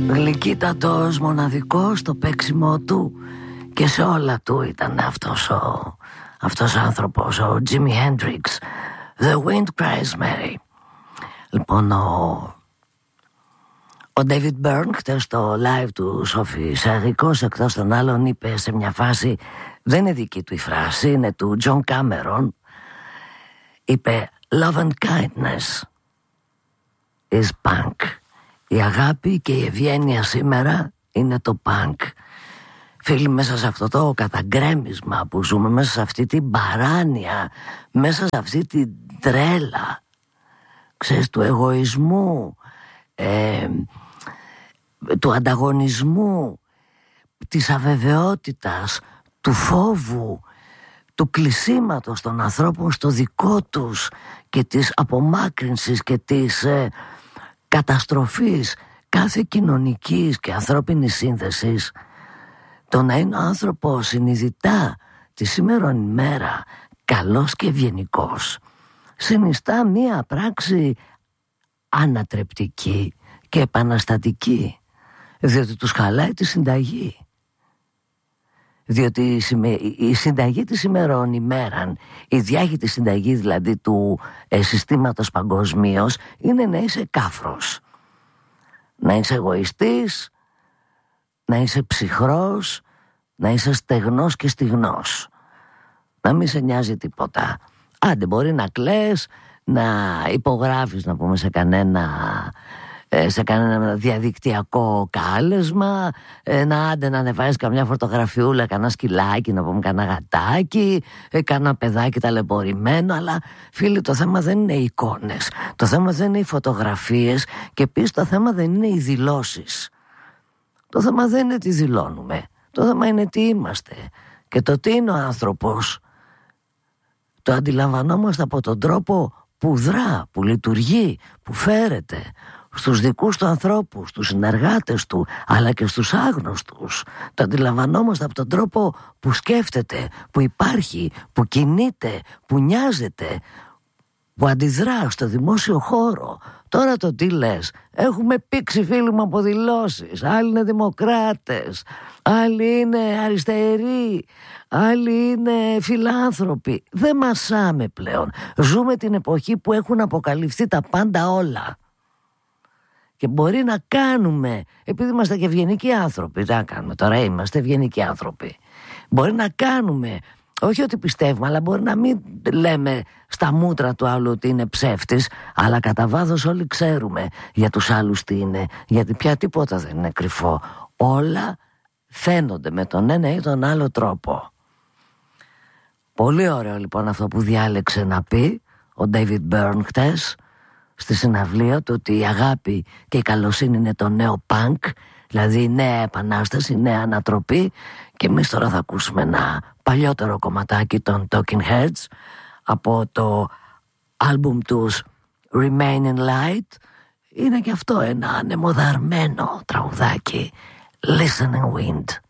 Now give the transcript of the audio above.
Γλυκύτατος, μοναδικός στο παίξιμό του και σε όλα του ήταν αυτός ο άνθρωπος, ο Jimi Hendrix. The Wind Cries Mary. Λοιπόν, ο David Byrne χτες στο live του Σόφι Σαρικός, εκτός των άλλων, είπε σε μια φάση, δεν είναι δική του η φράση, είναι του John Cameron, είπε Love and kindness is punk. Η αγάπη και η ευγένεια σήμερα είναι το punk. Φίλοι, μέσα σε αυτό το καταγκρέμισμα που ζούμε, μέσα σε αυτή την παράνοια, μέσα σε αυτή την τρέλα, ξέρεις, του εγωισμού, του ανταγωνισμού, της αβεβαιότητας, του φόβου, του κλεισίματος των ανθρώπων στο δικό τους και της απομάκρυνσης και της καταστροφής κάθε κοινωνικής και ανθρώπινης σύνθεσης, το να είναι ο άνθρωπος συνειδητά τη σήμερον ημέρα καλός και ευγενικός συνιστά μία πράξη ανατρεπτική και επαναστατική, διότι τους χαλάει τη συνταγή. Διότι η συνταγή της ημερών ημέραν, η διάχυτη συνταγή δηλαδή του συστήματος παγκοσμίως, είναι να είσαι κάφρος, να είσαι εγωιστής, να είσαι ψυχρός, να είσαι στεγνός και στιγνός, να μην σε νοιάζει τίποτα. Άντε, μπορεί να κλαις, να υπογράφεις, να πούμε, σε κανένα διαδικτυακό κάλεσμα, να ανεβάζεις καμιά φωτογραφιούλα, κανένα σκυλάκι, να πούμε, κανένα γατάκι, κανένα παιδάκι ταλαιπωρημένο. Αλλά φίλοι, το θέμα δεν είναι οι εικόνες, το θέμα δεν είναι οι φωτογραφίες, και επίσης το θέμα δεν είναι οι δηλώσεις. Το θέμα δεν είναι τι δηλώνουμε, το θέμα είναι τι είμαστε. Και το τι είναι ο άνθρωπος το αντιλαμβανόμαστε από τον τρόπο που δρά, που λειτουργεί, που φέρεται στους δικούς του ανθρώπους, στους συνεργάτες του, αλλά και στους άγνωστους. Το αντιλαμβανόμαστε από τον τρόπο που σκέφτεται, που υπάρχει, που κινείται, που νοιάζεται, που αντιδρά στο δημόσιο χώρο. Τώρα το τι λες, έχουμε πήξει, φίλοι μου, από δηλώσεις. Άλλοι είναι δημοκράτες, άλλοι είναι αριστεροί, άλλοι είναι φιλάνθρωποι. Δεν μασάμε πλέον. Ζούμε την εποχή που έχουν αποκαλυφθεί τα πάντα όλα. Και μπορεί να κάνουμε, επειδή είμαστε και ευγενικοί άνθρωποι, τι να κάνουμε τώρα, είμαστε ευγενικοί άνθρωποι, μπορεί να κάνουμε, όχι ότι πιστεύουμε, αλλά μπορεί να μην λέμε στα μούτρα του άλλου ότι είναι ψεύτης, αλλά κατά βάθος όλοι ξέρουμε για τους άλλους τι είναι, γιατί πια τίποτα δεν είναι κρυφό. Όλα φαίνονται με τον ένα ή τον άλλο τρόπο. Πολύ ωραίο λοιπόν αυτό που διάλεξε να πει ο David Byrne χτες στη συναυλία του, ότι η αγάπη και η καλοσύνη είναι το νέο πανκ, δηλαδή η νέα επανάσταση, η νέα ανατροπή. Και εμείς τώρα θα ακούσουμε ένα παλιότερο κομματάκι των Talking Heads από το άλμπουμ τους Remain in Light. Είναι και αυτό ένα ανεμοδαρμένο τραγουδάκι, Listening Wind.